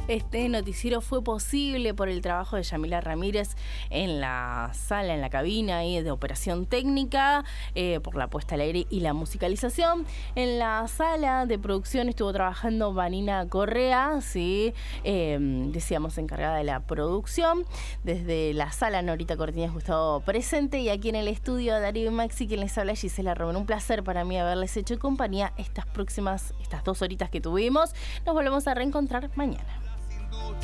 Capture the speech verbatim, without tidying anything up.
Este noticiero fue posible por el trabajo de Yamila Ramírez en la sala, en la cabina ahí de operación técnica, eh, por la puesta al aire y la musicalización. En la sala de producción estuvo trabajando Vanina Correa, sí, eh, decíamos encargada de la producción. Desde la sala, Norita Cortiñas Gustavo presente, y aquí en el estudio Darío y Maxi, quien les habla, Gisela Romero. Un placer para mí haberles hecho compañía estas próximas, estas dos horitas que tuvimos. Nos volvemos a reencontrar mañana.